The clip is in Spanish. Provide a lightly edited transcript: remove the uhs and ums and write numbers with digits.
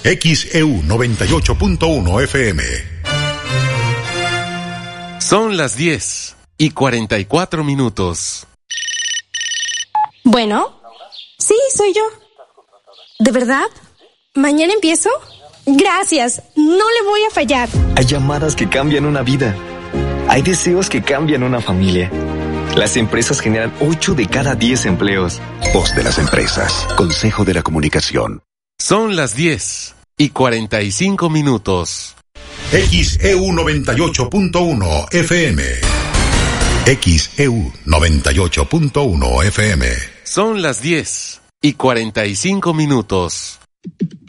XEU 98.1 FM. Son las 10:44. Bueno, sí, soy yo. ¿De verdad? ¿Mañana empiezo? Gracias, no le voy a fallar. Hay llamadas que cambian una vida. Hay deseos que cambian una familia. Las empresas generan 8 de cada 10 empleos. Voz de las empresas. Consejo de la Comunicación. Son las 10:45. XEU 98.1 FM. XEU 98.1 FM. Son las 10:45.